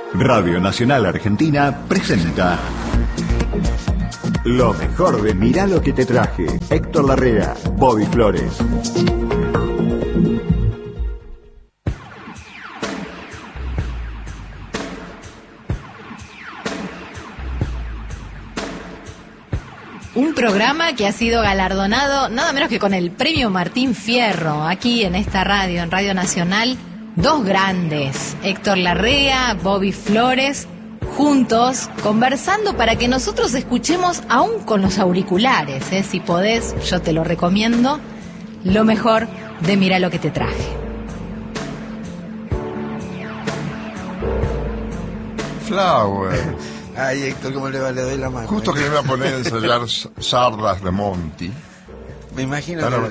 Radio Nacional Argentina presenta lo mejor de Mirá lo que te traje. Héctor Larrea, Bobby Flores. Un programa que ha sido galardonado nada menos que con el premio Martín Fierro, aquí en esta radio, en Radio Nacional. Dos grandes, Héctor Larrea, Bobby Flores, juntos, conversando para que nosotros escuchemos, aún con los auriculares, si podés, yo te lo recomiendo, lo mejor de Mirá lo que te traje. Flower. Ay, Héctor, ¿cómo le va? Le doy la mano. Justo que le iba a poner a ensayar Sardas de Monty. Me imagino que...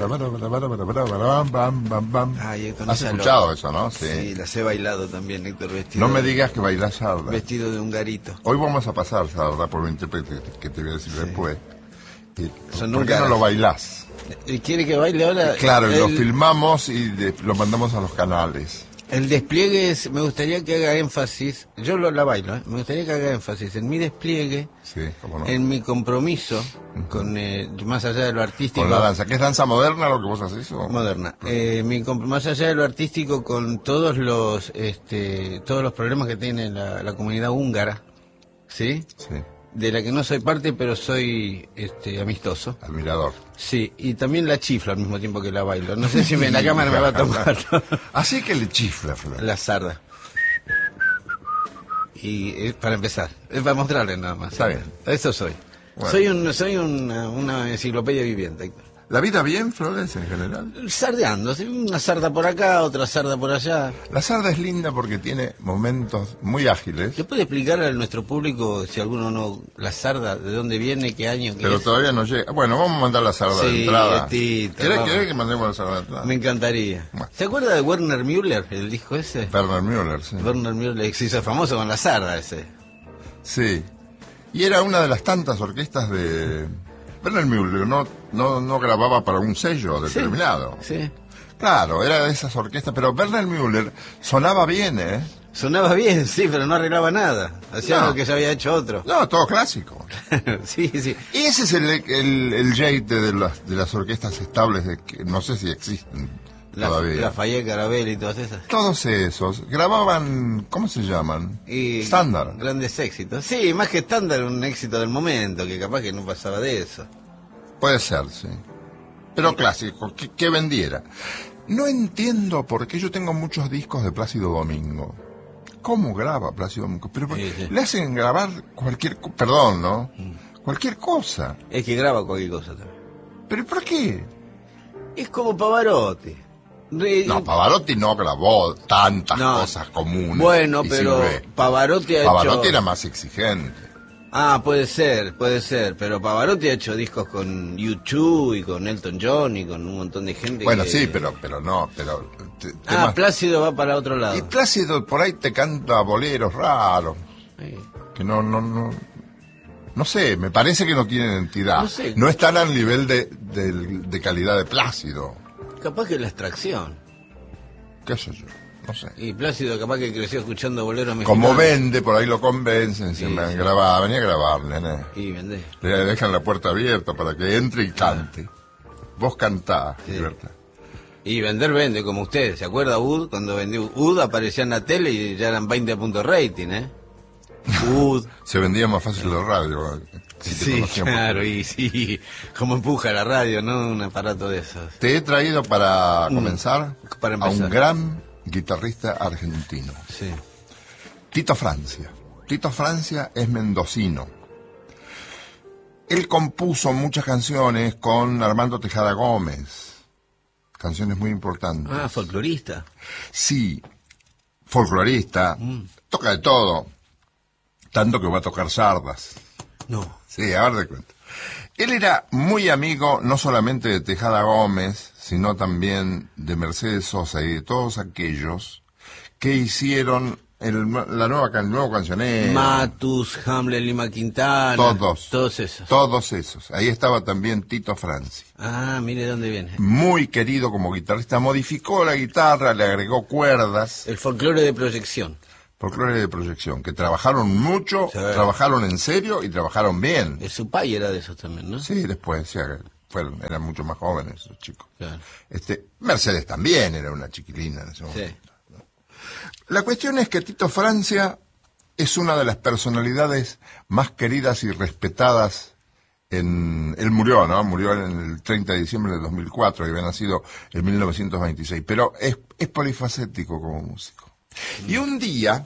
Ay, Héctor, ¿Has escuchado eso, no? Sí, las he bailado también, Héctor, vestido... No me digas que bailás Sardas. Vestido de un garito. Hoy vamos a pasar Sardas por un intérprete que te voy a decir después. ¿Por qué no lo bailás? ¿Quiere que baile ahora? Claro, lo filmamos y lo mandamos a los canales. El despliegue es, me gustaría que haga énfasis, yo la bailo, me gustaría que haga énfasis en mi despliegue, sí, cómo no, en mi compromiso con más allá de lo artístico. Con la danza, ¿qué es danza moderna lo que vos haces? ¿O? Moderna. Más allá de lo artístico, con todos los problemas que tiene la comunidad húngara, ¿sí? Sí. De la que no soy parte, pero soy amistoso. Admirador. Sí, y también la chiflo al mismo tiempo que la bailo. No sé si la cámara me va a tomar. Así que le chifla, Flor. La sarda. Y para empezar, es para mostrarle nada más. Está bien. Eso soy. Bueno. Soy una enciclopedia viviente, Héctor. ¿La vida bien, Flores, en general? Sardeando, ¿sí? Una sarda por acá, otra sarda por allá. La sarda es linda porque tiene momentos muy ágiles. ¿Le puede explicar a nuestro público, si alguno no, la sarda, de dónde viene, qué año, qué Pero es? todavía no llega. Bueno, vamos a mandar la sarda de entrada. ¿Querés que mandemos la sarda de entrada? Me encantaría. Bueno. ¿Se acuerda de Werner Müller, el disco ese? Werner Müller, sí. Werner Müller, se hizo famoso con la sarda ese. Sí. Y era una de las tantas orquestas de... Werner Müller no grababa para un sello determinado. Sí. Claro, era de esas orquestas, pero Werner Müller sonaba bien, ¿eh? Sonaba bien, sí, pero no arreglaba nada. Hacía algo que ya había hecho otro. No, todo clásico. Sí. Y ese es el jeite de las orquestas estables, que no sé si existen todavía. Lafayette, Carabelli y todas esas. Todos esos grababan, ¿cómo se llaman? Estándar. Grandes éxitos. Sí, más que estándar, un éxito del momento, que capaz que no pasaba de eso. Puede ser, sí. Pero clásico, que vendiera. No entiendo por qué yo tengo muchos discos de Plácido Domingo. ¿Cómo graba Plácido Domingo? Pero sí. Le hacen grabar perdón, ¿no? Cualquier cosa. Es que graba cualquier cosa también. ¿Pero por qué? Es como Pavarotti. No, Pavarotti no grabó tantas cosas comunes. Bueno, pero Pavarotti era más exigente. Ah, puede ser, pero Pavarotti ha hecho discos con U2 y con Elton John y con un montón de gente. Bueno, sí, pero no, Plácido va para otro lado. Y Plácido por ahí te canta boleros raros. Sí. Que no sé, me parece que no tienen entidad. No sé. No están al nivel de calidad de Plácido. Capaz que la extracción. ¿Qué sé yo? No sé. Y Plácido capaz que creció escuchando boleros mexicanos. Como vende, por ahí lo convencen, venía a grabar, nene. Y vende. Le dejan la puerta abierta para que entre y cante. Vos cantás, libertad. Y vende, como usted. ¿Se acuerda Ud? Cuando vendió Ud aparecía en la tele y ya eran 20 puntos rating, Ud. Se vendía más fácil la radio. Sí, claro, y sí, como empuja la radio, ¿no? Un aparato de esos. Te he traído para comenzar a un gran guitarrista argentino. Sí. Tito Francia. Tito Francia es mendocino. Él compuso muchas canciones con Armando Tejada Gómez. Canciones muy importantes. Ah, folclorista. Sí, folclorista. Toca de todo. Tanto que va a tocar sardas. No. Sí, a ver de cuenta. Él era muy amigo no solamente de Tejada Gómez, sino también de Mercedes Sosa y de todos aquellos que hicieron el nuevo cancionero. Matus, Hamlet, Lima Quintana. Todos esos. Ahí estaba también Tito Francia. Ah, mire dónde viene. Muy querido como guitarrista. Modificó la guitarra, le agregó cuerdas. El folclore de proyección. folclore de proyección, que trabajaron mucho, Sí. trabajaron en serio y trabajaron bien. Su pai era de esos también, ¿no? Sí, después, eran mucho más jóvenes los chicos. Claro. Mercedes también era una chiquilina en ese momento. Sí. La cuestión es que Tito Francia es una de las personalidades más queridas y respetadas él murió, ¿no? Murió en el 30 de diciembre de 2004 y había nacido en 1926, pero es polifacético como músico. Y un día,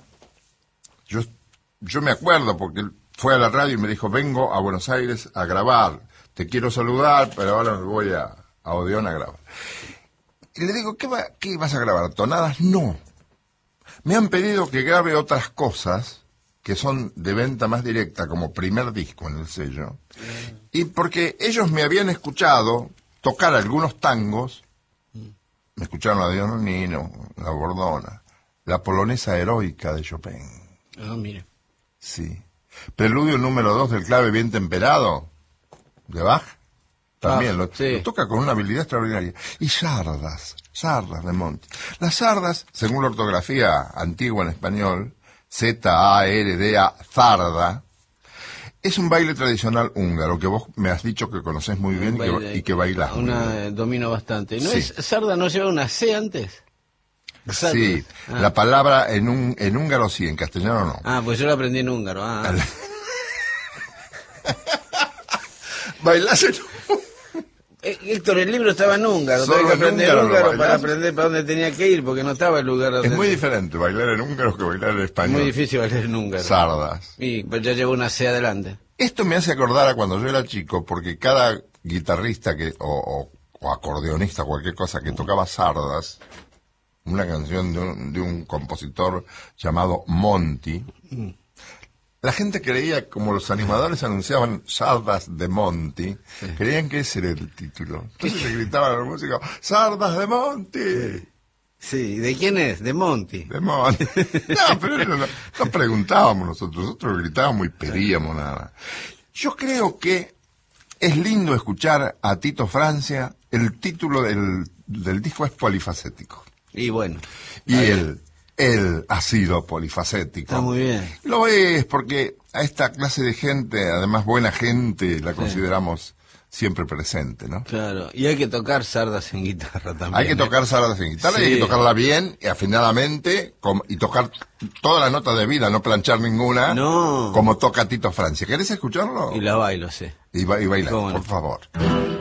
yo me acuerdo porque él fue a la radio y me dijo, vengo a Buenos Aires a grabar, te quiero saludar, pero ahora me voy a Odeón a grabar. Y le digo, ¿qué vas a grabar? ¿Tonadas? No. Me han pedido que grabe otras cosas que son de venta más directa, como primer disco en el sello, y porque ellos me habían escuchado tocar algunos tangos, me escucharon a Dios Nino, la Bordona, la polonesa heroica de Chopin. Ah, mire. Sí. Preludio número 2 del clave bien temperado, de Bach, también lo toca con una habilidad extraordinaria. Y sardas de Monti. Las sardas, según la ortografía antigua en español, Z-A-R-D-A, zarda, es un baile tradicional húngaro que vos me has dicho que conocés muy bien y que bailás. Domino bastante. ¿No sí. Sarda no lleva una C antes? Sarda. Sí, la palabra en húngaro sí, en castellano no. Ah, pues yo la aprendí en húngaro. ¿Bailás en Héctor, el libro estaba en húngaro, tenía que aprender húngaro para aprender para dónde tenía que ir, porque no estaba el lugar donde... Es muy diferente bailar en húngaro que bailar en español. Es muy difícil bailar en húngaro. Sardas. Y pues ya llevo una C adelante. Esto me hace acordar a cuando yo era chico, porque cada guitarrista o acordeonista, cualquier cosa que tocaba sardas, una canción de un compositor llamado Monti, la gente creía, como los animadores anunciaban Sardas de Monti, creían que ese era el título. Entonces le gritaban a los músicos, ¡Sardas de Monti! Sí, ¿de quién es? De Monti. De Monti. No, pero no preguntábamos nosotros gritábamos y pedíamos nada. Yo creo que es lindo escuchar a Tito Francia, el título del disco es polifacético. Y bueno. Y él ha sido polifacético. Está muy bien. Lo es porque a esta clase de gente, además buena gente, la consideramos siempre presente, ¿no? Claro, y hay que tocar sardas en guitarra también. Hay que tocar sardas en guitarra y hay que tocarla bien y afinadamente y tocar todas las notas de vida, no planchar ninguna, como toca Tito Francia. ¿Querés escucharlo? Y la bailo, sí. Y baila, por favor.